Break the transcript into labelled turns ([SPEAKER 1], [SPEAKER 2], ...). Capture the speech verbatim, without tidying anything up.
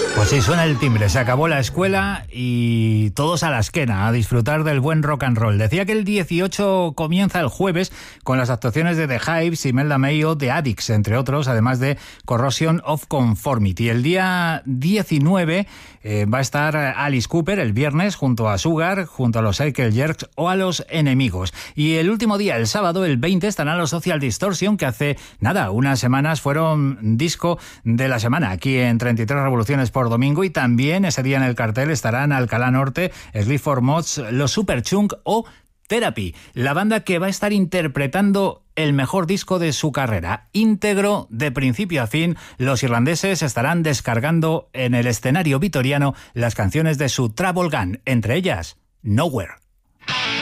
[SPEAKER 1] Pues sí, suena el timbre, se acabó la escuela y todos a la esquena, a disfrutar del buen rock and roll. Decía que el dieciocho comienza el jueves con las actuaciones de The Hives, Imelda May o The Addicts, entre otros, además de Corrosion of Conformity. El día diecinueve eh, va a estar Alice Cooper el viernes junto a Sugar, junto a los Cycle Jerks o a Los Enemigos. Y el último día, el sábado, el veinte, estarán los Social Distortion, que hace nada, unas semanas fueron disco de la semana aquí en treinta y tres Revoluciones por domingo, y también ese día en el cartel estarán Alcalá Norte, Sleep for Mods, los Superchunk o Therapy, la banda que va a estar interpretando el mejor disco de su carrera, íntegro de principio a fin. Los irlandeses estarán descargando en el escenario vitoriano las canciones de su Travel Gun, entre ellas Nowhere.